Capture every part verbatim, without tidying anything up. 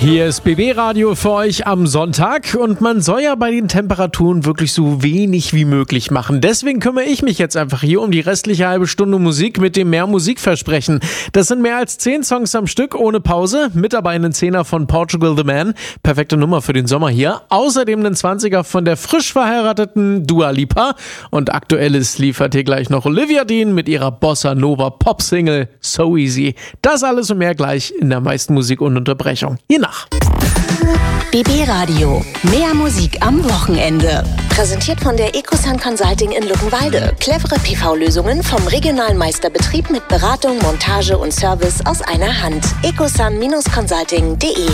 Hier ist B B-Radio für euch am Sonntag und man soll ja bei den Temperaturen wirklich so wenig wie möglich machen. Deswegen kümmere ich mich jetzt einfach hier um die restliche halbe Stunde Musik mit dem Mehr Musikversprechen. Das sind mehr als zehn Songs am Stück ohne Pause. Mit dabei einen Zehner von Portugal the Man. Perfekte Nummer für den Sommer hier. Außerdem einen Zwanziger von der frisch verheirateten Dua Lipa. Und aktuelles liefert hier gleich noch Olivia Dean mit ihrer Bossa Nova Pop-Single So Easy. Das alles und mehr gleich in der meisten Musik und Unterbrechung. Hier nach. B B-Radio. Mehr Musik am Wochenende. Präsentiert von der Ecosun Consulting in Luckenwalde. Clevere P V-Lösungen vom regionalen Meisterbetrieb mit Beratung, Montage und Service aus einer Hand. ecosun Consulting punkt de.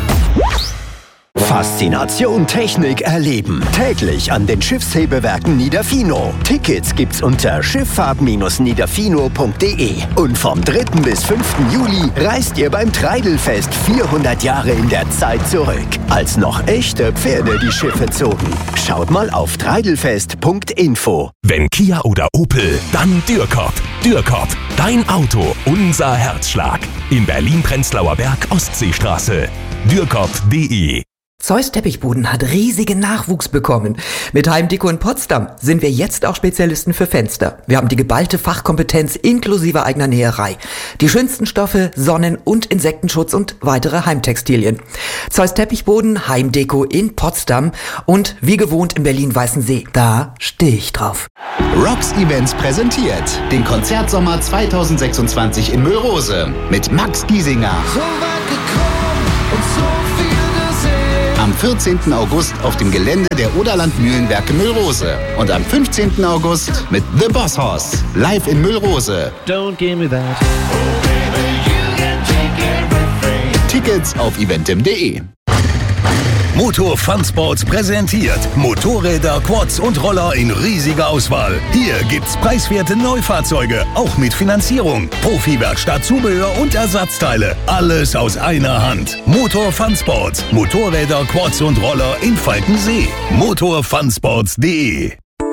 Faszination Technik erleben. Täglich an den Schiffshebewerken Niederfino. Tickets gibt's unter schifffahrt niederfino punkt de. Und vom dritten bis fünften Juli reist ihr beim Treidelfest vierhundert Jahre in der Zeit zurück. Als noch echte Pferde die Schiffe zogen. Schaut mal auf treidelfest punkt info. Wenn Kia oder Opel, dann Dürkop. Dürkop, dein Auto, unser Herzschlag. In Berlin-Prenzlauer Berg, Ostseestraße. dürkop punkt de. Zeus Teppichboden hat riesigen Nachwuchs bekommen. Mit Heimdeko in Potsdam sind wir jetzt auch Spezialisten für Fenster. Wir haben die geballte Fachkompetenz inklusive eigener Näherei. Die schönsten Stoffe, Sonnen- und Insektenschutz und weitere Heimtextilien. Zeus Teppichboden, Heimdeko in Potsdam und wie gewohnt in Berlin-Weißensee. Da stehe ich drauf. Rocks Events präsentiert den Konzertsommer zweitausendsechsundzwanzig in Müllrose mit Max Giesinger. So weit gekommen und so viel gesehen. Am vierzehnten August auf dem Gelände der Oderland Mühlenwerke Müllrose. Und am fünfzehnten August mit The Boss Hoss. Live in Müllrose. Don't give me that. Oh baby, you can take everything. Tickets auf eventim punkt de. Motor Fun Sports präsentiert Motorräder, Quads und Roller in riesiger Auswahl. Hier gibt's preiswerte Neufahrzeuge, auch mit Finanzierung, Profi-Werkstatt, Zubehör und Ersatzteile. Alles aus einer Hand. Motor Fun Sports. Motorräder, Quads und Roller in Falkensee. motor fun sports punkt de.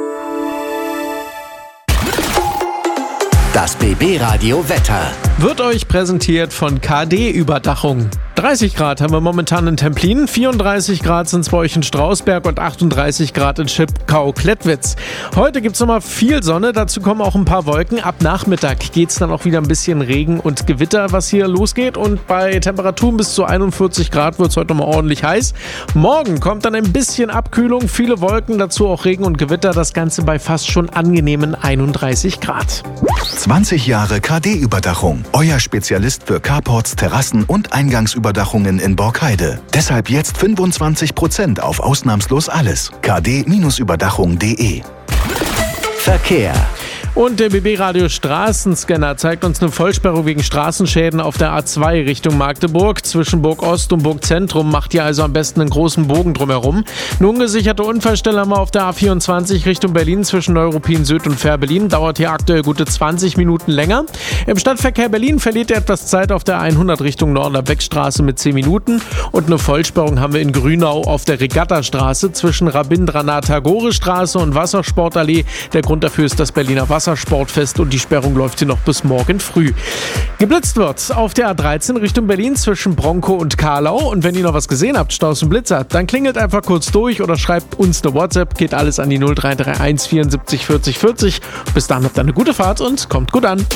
Das B B-Radio Wetter Wird euch präsentiert von K D-Überdachung. dreißig Grad haben wir momentan in Templin, vierunddreißig Grad sind es bei euch in Strausberg und achtunddreißig Grad in Schipkau-Klettwitz. Heute gibt es nochmal viel Sonne, dazu kommen auch ein paar Wolken. Ab Nachmittag geht es dann auch wieder ein bisschen Regen und Gewitter, was hier losgeht. Und bei Temperaturen bis zu einundvierzig Grad wird es heute nochmal ordentlich heiß. Morgen kommt dann ein bisschen Abkühlung, viele Wolken, dazu auch Regen und Gewitter. Das Ganze bei fast schon angenehmen einunddreißig Grad. zwanzig Jahre K D-Überdachung. Euer Spezialist für Carports, Terrassen und Eingangsüberdachungen in Borkheide. Deshalb jetzt fünfundzwanzig Prozent auf ausnahmslos alles. k d Überdachung punkt de. Verkehr. Und der B B-Radio Straßenscanner zeigt uns eine Vollsperrung wegen Straßenschäden auf der A zwei Richtung Magdeburg. Zwischen Burg Ost und Burg Zentrum macht ihr also am besten einen großen Bogen drumherum. Eine ungesicherte Unfallstelle haben wir auf der A vierundzwanzig Richtung Berlin zwischen Neuruppin Süd und Fähr-Berlin. Dauert hier aktuell gute zwanzig Minuten länger. Im Stadtverkehr Berlin verliert ihr etwas Zeit auf der hundert Richtung Norder-Beck-Straße mit zehn Minuten. Und eine Vollsperrung haben wir in Grünau auf der Regattastraße zwischen Rabindranath-Tagore-Straße und Wassersportallee. Der Grund dafür ist das Berliner Wassersportfest und die Sperrung läuft hier noch bis morgen früh. Geblitzt wird auf der A dreizehn Richtung Berlin zwischen Bronkow und Karlau. Und wenn ihr noch was gesehen habt, Staus und Blitzer, dann klingelt einfach kurz durch oder schreibt uns eine WhatsApp. Geht alles an die null drei drei eins vierundsiebzig vierzig vierzig. Bis dann habt ihr eine gute Fahrt und kommt gut an.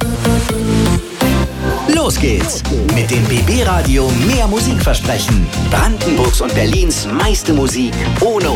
Los geht's mit dem B B-Radio Mehr Musikversprechen. Brandenburgs und Berlins meiste Musik ohne